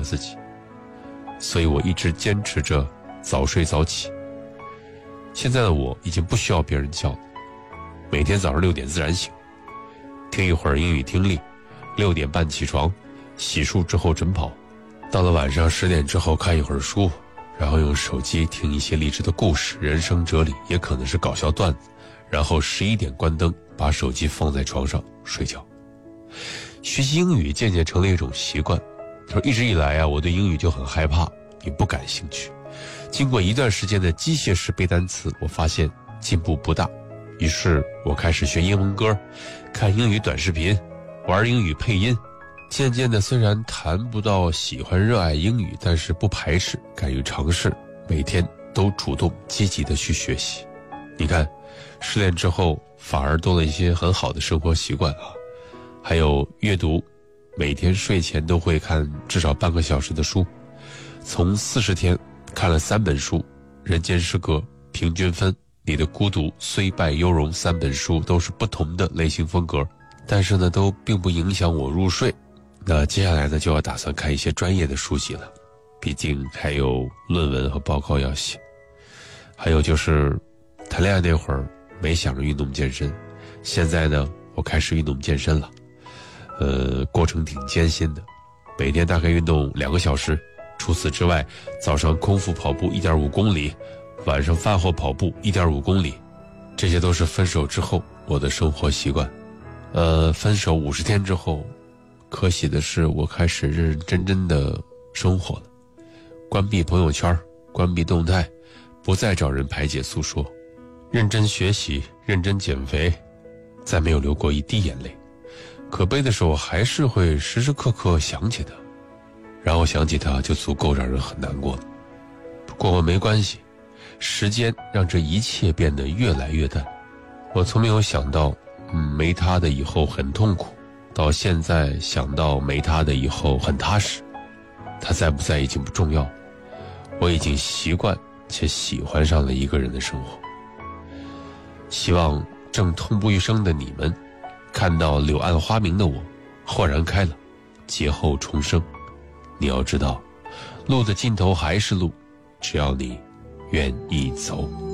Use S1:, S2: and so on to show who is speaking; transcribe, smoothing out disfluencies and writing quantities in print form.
S1: 自己，所以我一直坚持着早睡早起。现在的我已经不需要别人叫了，每天早上6点自然醒，听一会儿英语听力，6点半起床，洗漱之后晨跑，到了晚上10点之后看一会儿书，然后用手机听一些励志的故事、人生哲理，也可能是搞笑段子，然后11点关灯，把手机放在床上睡觉。学习英语渐渐成了一种习惯，就是一直以来啊，我对英语就很害怕，也不感兴趣。经过一段时间的机械式背单词，我发现进步不大，于是我开始学英文歌，看英语短视频，玩英语配音。渐渐的，虽然谈不到喜欢热爱英语，但是不排斥，敢于尝试，每天都主动积极的去学习。你看，失恋之后反而多了一些很好的生活习惯啊，还有阅读，每天睡前都会看至少半个小时的书，从40天看了3本书，人间失格、平均分、你的孤独、虽败犹荣3本书都是不同的类型风格，但是呢都并不影响我入睡。那接下来呢就要打算看一些专业的书籍了，毕竟还有论文和报告要写。还有就是谈恋爱那会儿没想着运动健身，现在呢我开始运动健身了，过程挺艰辛的，每天大概运动2个小时，除此之外，早上空腹跑步1.5公里，晚上饭后跑步1.5公里，这些都是分手之后我的生活习惯。分手50天之后，可喜的是我开始认认真真的生活了，关闭朋友圈，关闭动态，不再找人排解诉说，认真学习，认真减肥，再没有流过一滴眼泪。可悲的是我还是会时时刻刻想起他，然后想起他就足够让人很难过了。不过没关系，时间让这一切变得越来越淡。我从没有想到没他的以后很痛苦，到现在想到没他的以后很踏实。他在不在已经不重要，我已经习惯且喜欢上了一个人的生活。希望正痛不欲生的你们，看到柳暗花明的我豁然开朗，劫后重生。你要知道，路的尽头还是路，只要你愿意走。